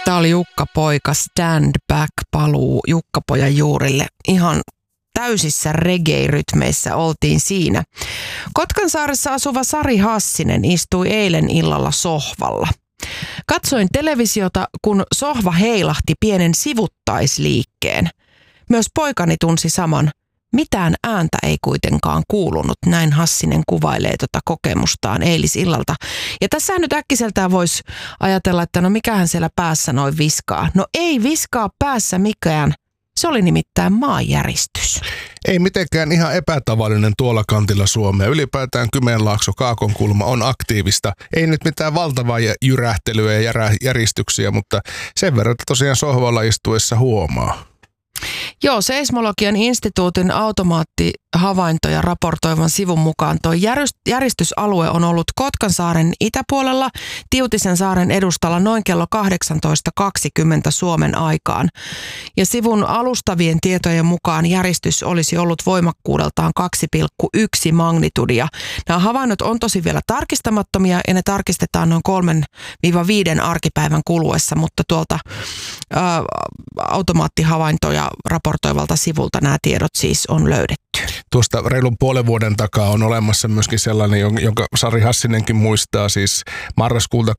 Tämä oli Jukka-poika, Stand Back, paluu Jukka-pojan juurille. Ihan täysissä reggae-rytmeissä oltiin siinä. Kotkansaaressa asuva Sari Hassinen istui eilen illalla sohvalla. Katsoin televisiota, kun sohva heilahti pienen sivuttaisliikkeen. Myös poikani tunsi saman. Mitään ääntä ei kuitenkaan kuulunut, näin Hassinen kuvailee kokemustaan eilisillalta. Ja tässä nyt äkkiseltään voisi ajatella, että no mikähän siellä päässä noin viskaa. No ei viskaa päässä mikään, se oli nimittäin maanjäristys. Ei mitenkään ihan epätavallinen tuolla kantilla Suomea. Ylipäätään Kymenlaakso, Kaakonkulma on aktiivista. Ei nyt mitään valtavaa jyrähtelyä ja järistyksiä, mutta sen verran, että tosiaan sohvalla istuessa huomaa. Joo, Seismologian instituutin automaattihavaintoja raportoivan sivun mukaan tuo järistysalue on ollut Kotkansaaren itäpuolella Tiutisen saaren edustalla noin kello 18.20 Suomen aikaan. Ja sivun alustavien tietojen mukaan järistys olisi ollut voimakkuudeltaan 2,1 magnitudia. Nämä havainnot on tosi vielä tarkistamattomia ja ne tarkistetaan noin 3-5 arkipäivän kuluessa, mutta tuolta automaattihavaintoja raportoivalta sivulta nämä tiedot siis on löydetty. Tuosta reilun puolen vuoden takaa on olemassa myöskin sellainen, jonka Sari Hassinenkin muistaa, siis marraskuulta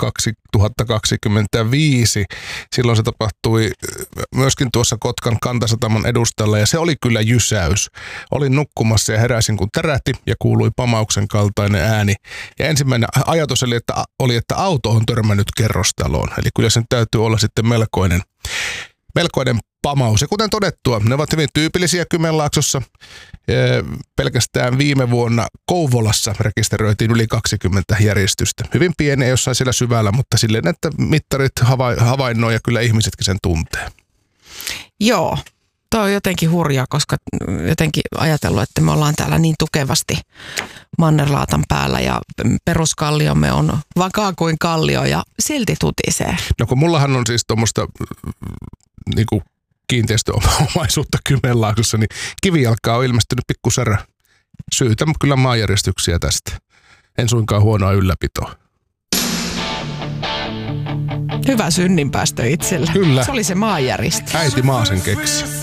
2025. Silloin se tapahtui myöskin tuossa Kotkan Kantasataman edustalla ja se oli kyllä jysäys. Olin nukkumassa ja heräsin kun tärähti ja kuului pamauksen kaltainen ääni. Ja ensimmäinen ajatus oli, että auto on törmännyt kerrostaloon. Eli kyllä sen täytyy olla sitten melkoinen pamaus. Ja kuten todettua, ne ovat hyvin tyypillisiä Kymenlaaksossa. Pelkästään viime vuonna Kouvolassa rekisteröitiin yli 20 järjestystä. Hyvin pieniä jossain siellä syvällä, mutta silleen, että mittarit havainnoi ja kyllä ihmisetkin sen tuntee. Joo, toi on jotenkin hurjaa, koska jotenkin ajatellut, että me ollaan täällä niin tukevasti mannerlaatan päällä ja peruskalliomme on vakaa kuin kallio ja silti tutisee. No kun mullahan on siis tuommoista niinku kiinteistöomaisuutta Kymenlaaksossa, niin kivijalkaa on ilmestynyt pikkusärä. Syytä kyllä maanjäristyksiä tästä. En suinkaan huonoa ylläpitoa. Hyvä synninpäästö itsellä. Kyllä. Se oli se maanjäristys. Äiti maa sen keksi.